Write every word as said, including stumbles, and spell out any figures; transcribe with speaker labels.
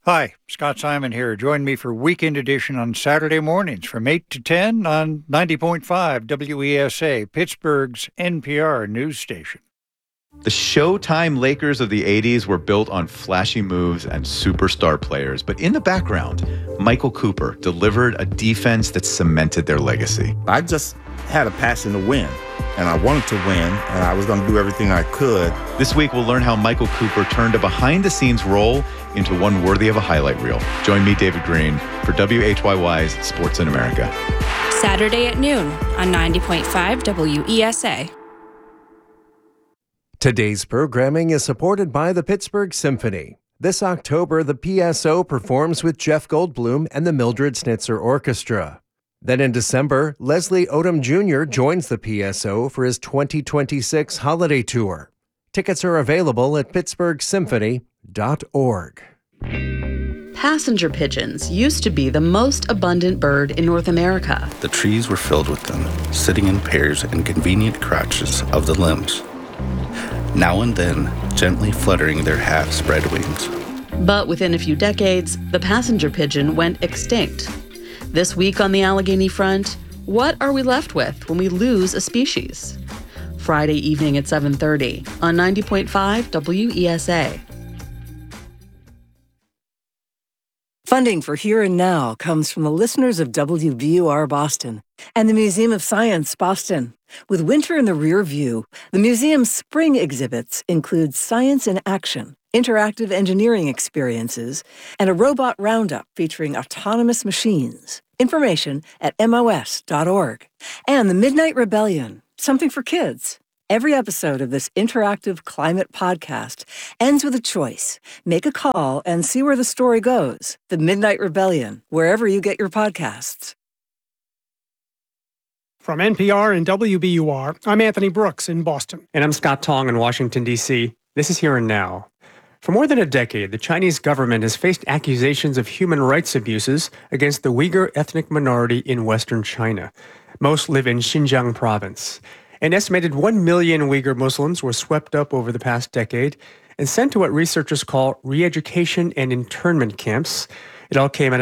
Speaker 1: Hi, Scott Simon here. Join me for Weekend Edition on Saturday mornings from eight to ten on ninety point five W E S A, Pittsburgh's N P R news station.
Speaker 2: The Showtime Lakers of the eighties were built on flashy moves and superstar players, but in the background, Michael Cooper delivered a defense that cemented their legacy.
Speaker 3: I just had a passion to win, and I wanted to win, and I was going to do everything I could.
Speaker 2: This week, we'll learn how Michael Cooper turned a behind-the-scenes role into one worthy of a highlight reel. Join me, David Green, for W H Y Y's Sports in America.
Speaker 4: Saturday at noon on ninety point five W E S A.
Speaker 5: Today's programming is supported by the Pittsburgh Symphony. This October, the P S O performs with Jeff Goldblum and the Mildred Snitzer Orchestra. Then in December, Leslie Odom Junior joins the P S O for his twenty twenty-six holiday tour. Tickets are available at pittsburgh symphony dot org.
Speaker 6: Passenger pigeons used to be the most abundant bird in North America.
Speaker 7: The trees were filled with them, sitting in pairs in convenient crotches of the limbs, now and then gently fluttering their half-spread wings.
Speaker 6: But within a few decades, the passenger pigeon went extinct. This week on the Allegheny front, what are we left with when we lose a species? Friday evening at seven thirty on ninety point five W E S A.
Speaker 8: Funding for Here and Now comes from the listeners of W B U R Boston and the Museum of Science Boston. With winter in the rear view, the museum's spring exhibits include Science in Action, interactive engineering experiences, and a robot roundup featuring autonomous machines. Information at M O S dot org. And The Midnight Rebellion, something for kids. Every episode of this interactive climate podcast ends with a choice. Make a call and see where the story goes. The Midnight Rebellion, wherever you get your podcasts.
Speaker 9: From N P R and W B U R, I'm Anthony Brooks in Boston.
Speaker 10: And I'm Scott Tong in Washington, D C. This is Here and Now. For more than a decade, the Chinese government has faced accusations of human rights abuses against the Uyghur ethnic minority in western China. Most live in Xinjiang province. An estimated one million Uyghur Muslims were swept up over the past decade and sent to what researchers call re-education and internment camps. It all came at a